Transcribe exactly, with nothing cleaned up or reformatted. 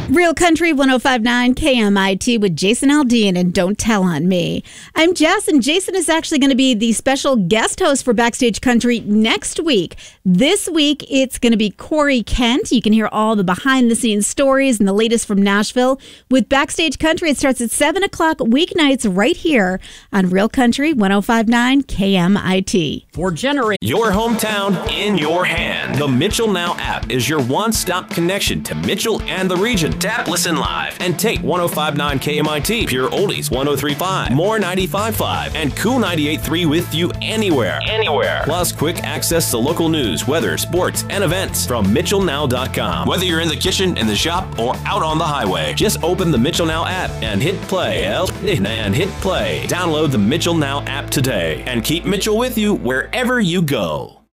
Real Country one oh five point nine K M I T with Jason Aldean and Don't Tell on Me. I'm Jess, and Jason is actually going to be the special guest host for Backstage Country next week. This week, it's going to be Corey Kent. You can hear all the behind-the-scenes stories and the latest from Nashville with Backstage Country. It starts at seven o'clock weeknights right here on Real Country one oh five point nine K M I T. For generating your hometown in your hand, the Mitchell Now app is your one-stop connection to Mitchell and the region. Tap, listen live, and take one oh five point nine K M I T, Pure Oldies one oh three point five, More ninety-five point five, and Cool ninety-eight point three with you anywhere. Anywhere. Plus, quick access to local news, weather, sports, and events from Mitchell Now dot com. Whether you're in the kitchen, in the shop, or out on the highway, just open the Mitchell Now app and hit play. And hit play. Download the Mitchell Now app today and keep Mitchell with you wherever you go.